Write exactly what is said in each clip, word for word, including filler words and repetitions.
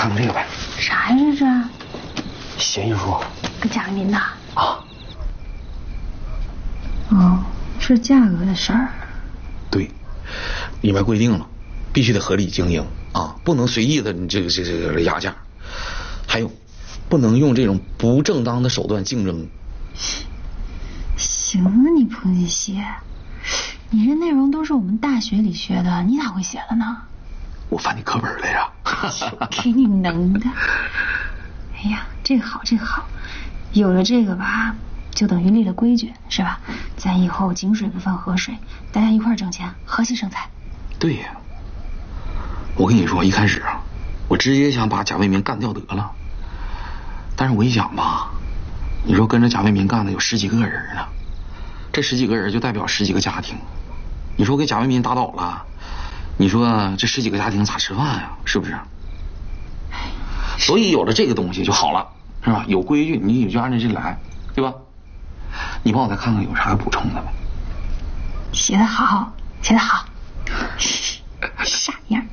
看看这个呗。 啥呀这是？ 协议书。 跟贾为民的。 啊。 哦，是价格的事儿。 对，里面规定了，必须得合理经营啊，不能随意的你这个这个这个压价，还有，不能用这种不正当的手段竞争。 行啊，你彭锦熙，你这内容都是我们大学里学的，你咋会写了呢？ 我翻你课本来着。 给你能的。哎呀，这个好，这个好，有了这个吧，就等于立了规矩，是吧？咱以后井水不犯河水，大家一块挣钱，和气生财。 对呀，我跟你说，一开始啊，我直接想把贾为民干掉得了，但是我一想吧，你说跟着贾为民干的有十几个人呢，这十几个人就代表十几个家庭，你说给贾为民打倒了，你说这十几个家庭咋吃饭呀？是不是？所以有了这个东西就好了，是吧？有规矩，你也就按照这来，对吧？你帮我再看看有啥要补充的呗。 写得好，写得好。傻样。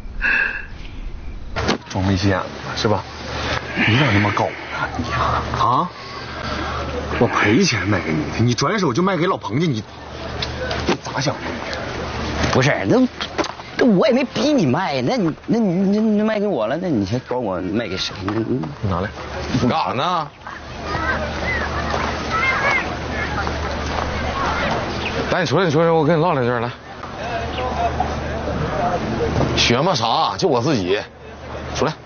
装没心眼子是吧？你咋那么高啊你啊？我赔钱卖给你的，你转手就卖给老彭家，你你咋想的你？ 不是，那那我也没逼你卖，那你那你那那卖给我了，那你还管我卖给谁？你拿来， 干啥呢？来，你出来，你出来，我跟你唠两句来。学嘛啥？就我自己，出来。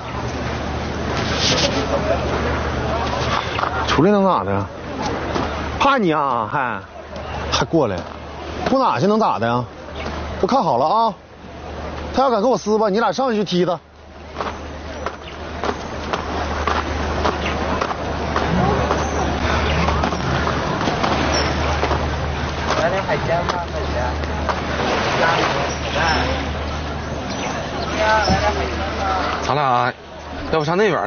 出来能咋的？怕你啊？还还过来？不哪去能咋的呀？都看好了啊！他要敢跟我撕吧，你俩上去就踢他。 来点海鲜吧，海鲜。来点海鲜吧。 咱俩要不上那边